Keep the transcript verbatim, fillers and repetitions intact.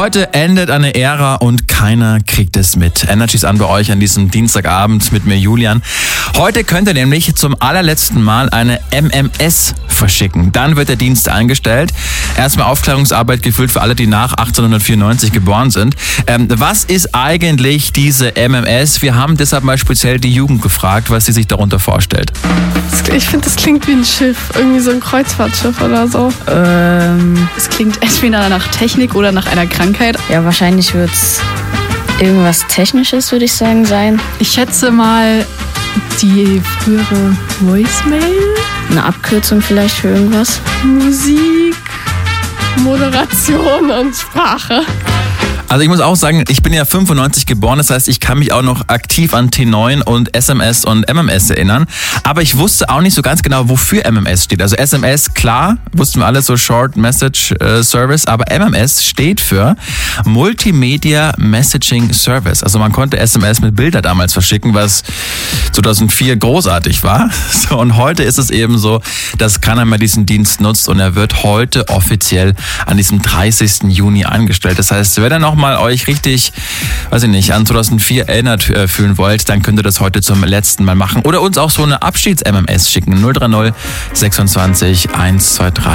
Heute endet eine Ära und keiner kriegt es mit. Energy's an bei euch an diesem Dienstagabend mit mir, Julian. Heute könnt ihr nämlich zum allerletzten Mal eine M M S verschicken. Dann wird der Dienst eingestellt. Erstmal Aufklärungsarbeit gefüllt für alle, die nach achtzehnhundertvierundneunzig geboren sind. Ähm, was ist eigentlich diese M M S? Wir haben deshalb mal speziell die Jugend gefragt, was sie sich darunter vorstellt. Ich finde, das klingt wie ein Schiff. Irgendwie so ein Kreuzfahrtschiff oder so. Ähm, Es klingt entweder nach Technik oder nach einer Krankheit. ja, wahrscheinlich wird es irgendwas Technisches, würde ich sagen, sein. Ich schätze mal die frühere Voicemail. Eine Abkürzung vielleicht für irgendwas. Musik, Moderation und Sprache. Also ich muss auch sagen, ich bin ja fünfundneunzig geboren, das heißt, ich kann mich auch noch aktiv an T neun und S M S und M M S erinnern. Aber ich wusste auch nicht so ganz genau, wofür M M S steht. Also S M S, klar, wussten wir alle, so Short Message äh, Service, aber M M S steht für Multimedia Messaging Service. Also man konnte S M S mit Bilder damals verschicken, was zweitausendvier großartig war. So, und heute ist es eben so, dass keiner mehr diesen Dienst nutzt und er wird heute offiziell an diesem dreißigsten Juni eingestellt. Das heißt, wenn ihr noch mal euch richtig, weiß ich nicht, an zweitausendvier erinnert äh, fühlen wollt, dann könnt ihr das heute zum letzten Mal machen. Oder uns auch so eine Abschieds-M M S schicken. null drei null sechsundzwanzig eins zwei drei.